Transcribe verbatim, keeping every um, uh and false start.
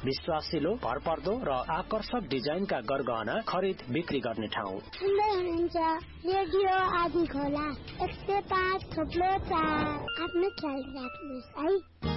विश्वासिलो, भरपर्दो र आकर्षक डिजाइनका गरगहना खरिद बिक्री गर्ने ठाउँ। सुन्दै हुनुहुन्छ रेडियो आदि खोला एक सय पाँच थोप्लो चार। आफ्नो ख्याल राख्नुहोस् है।